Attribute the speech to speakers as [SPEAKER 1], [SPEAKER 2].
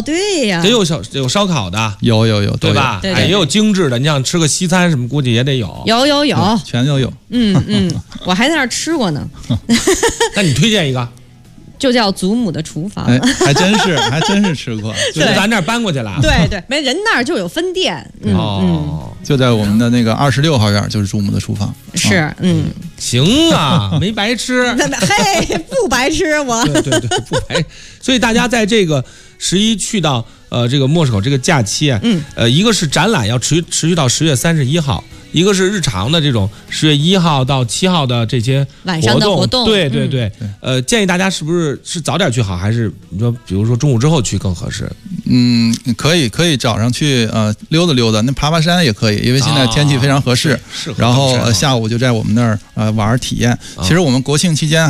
[SPEAKER 1] 对呀，
[SPEAKER 2] 得有烧烤的，
[SPEAKER 3] 有，
[SPEAKER 2] 对吧？
[SPEAKER 1] 对
[SPEAKER 2] 也有精致的，你想吃个西餐什么，估计也得有。
[SPEAKER 1] 有，
[SPEAKER 3] 全都有。
[SPEAKER 1] 我还在那儿吃过呢。
[SPEAKER 2] 那你推荐一个？
[SPEAKER 1] 就叫祖母的厨房。
[SPEAKER 3] 还真是吃过，
[SPEAKER 2] 就从咱这儿搬过去了。
[SPEAKER 1] 对，没人那儿就有分店。
[SPEAKER 3] 就在我们的那个26号院，就是祖母的厨房。
[SPEAKER 1] 是，
[SPEAKER 2] 行啊，没白吃。
[SPEAKER 1] 嘿，不白吃我。
[SPEAKER 2] 对，不白。所以大家在这个11去到这个莫石口这个假期啊，一个是展览要持续到10月31号。一个是日常的这种10月1号到7号的这些
[SPEAKER 1] 晚上的活动，
[SPEAKER 2] 对，建议大家是不是早点去好，还是你说比如说中午之后去更合适？
[SPEAKER 3] 可以早上去溜达溜达，那爬山也可以，因为现在天气非常合适。然后下午就在我们那儿玩体验。其实我们国庆期间